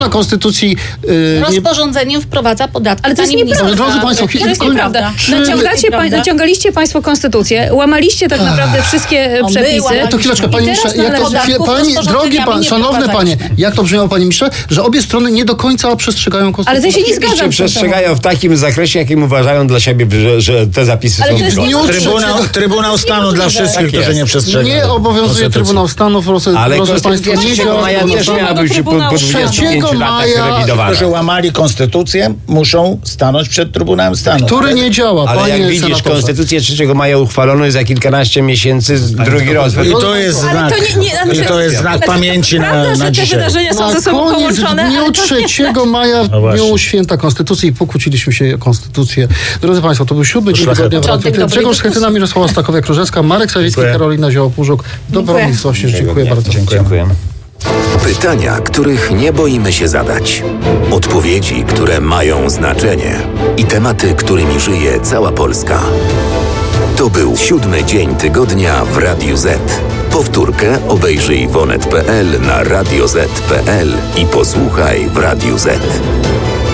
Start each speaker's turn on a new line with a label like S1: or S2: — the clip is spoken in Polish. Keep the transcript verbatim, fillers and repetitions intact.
S1: Konstytucji yy,
S2: rozporządzeniem wprowadza podatki.
S3: Ale to jest nieprawda.
S1: Drodzy państwo,
S3: to jest nieprawda.
S1: czy...
S3: Naciągacie pa, naciągaliście państwo konstytucję, łamaliście tak naprawdę wszystkie
S2: O,
S3: przepisy.
S1: To chwileczkę, panie ministrze, jak to, chwilę, pani, drogie pan, szanowne panie, jak to brzmiało, panie ministrze, że obie strony nie do końca przestrzegają konstytucji.
S3: Ale to się nie zgadzam.
S4: Przestrzegają w takim zakresie, jakim uważają dla siebie, że, że te zapisy
S3: Ale
S4: są
S3: to jest
S4: zgodne.
S5: Trybunał, Trybunał Stanu dla wszystkich,
S4: Tak
S5: którzy
S4: jest.
S5: nie przestrzegają.
S1: Nie obowiązuje Trybunał Stanu, proszę,
S4: Ale
S1: proszę państwa, nie
S4: Konstytucja
S1: działa.
S4: maja też miała być po, po dwudziestu pięciu latach rewidowana.
S5: Którzy łamali konstytucję, muszą stanąć przed Trybunałem Stanu.
S1: Który nie działa,
S4: Ale
S1: panie
S4: jak widzisz,
S1: senatorze.
S4: konstytucję trzeciego maja uchwalono i za kilkanaście miesięcy drugi rozwój.
S5: I to jest
S3: Ale
S5: znak,
S3: to nie- nie- znaczy-
S5: i to jest znak
S3: znaczy,
S5: pamięci
S3: prawda,
S5: na,
S3: że
S5: na
S3: te
S5: dzisiaj.
S3: wydarzenia są
S1: Na
S3: ze sobą
S1: koniec,
S3: połączone,
S1: w dniu
S3: ale to nie-
S1: trzeciego maja, w dniu
S5: właśnie.
S1: święta Konstytucji, i pokłóciliśmy się o Konstytucję. Drodzy państwo, to był siódmy dzień
S5: Szlachetny.
S1: tygodnia w Radiu.
S2: Początek
S1: Grzegorz
S2: dobrej
S1: Schetyna, Mirosława Stakowiak-Różewska, Marek Sawicki,
S5: Dziękuję.
S1: Karolina Zioło-Pużuk. Dobromir Sośnierz. Dziękuję bardzo.
S4: Dziękuję.
S6: Pytania, których nie boimy się zadać. Odpowiedzi, które mają znaczenie. I tematy, którymi żyje cała Polska. To był siódmy dzień tygodnia w Radiu Z. Powtórkę obejrzyj w onet kropka pe el, na radio zet kropka pe el i posłuchaj w Radiu Z.